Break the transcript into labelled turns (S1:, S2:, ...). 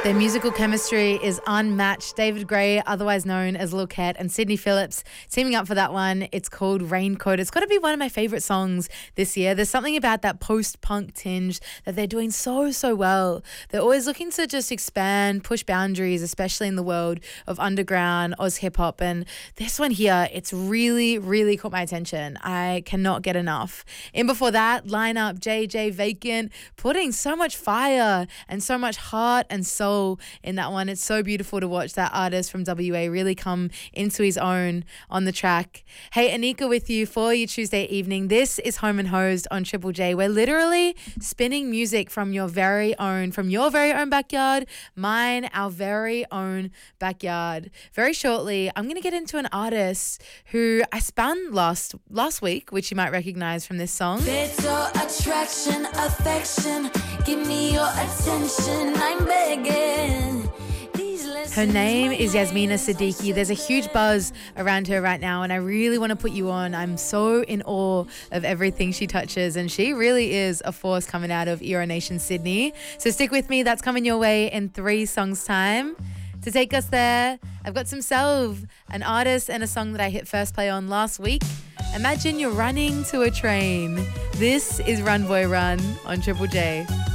S1: Their musical chemistry is unmatched. David Gray, otherwise known as Lil Ket, and Sydney Phillips teaming up for that one. It's called Raincoat. It's got to be one of my favourite songs this year. There's something about that post-punk tinge that they're doing so well. They're always looking to just expand, push boundaries, especially in the world of underground, Oz hip-hop. And this one here, it's really caught my attention. I cannot get enough. In before that, lineup JJ Vacant, putting so much fire and so much heart and soul in that one. It's so beautiful to watch that artist from WA really come into his own on the track. Hey, Anika with you for your Tuesday evening. This is Home and Hosed on Triple J. We're literally spinning music from your very own backyard, mine, our very own backyard. Very shortly, I'm going to get into an artist who I spun last week, which you might recognize from this song.
S2: Fatal attraction, affection, give me your attention, I'm begging.
S1: Her name is Yasmina Siddiqui. There's a huge buzz around her right now, and I really want to put you on. I'm so in awe of everything she touches, and she really is a force coming out of Euro Nation Sydney. So stick with me. That's coming your way in 3 songs' time. To take us there, I've got some Salve, an artist and a song that I hit first play on last week. Imagine you're running to a train. This is Run Boy Run on Triple J.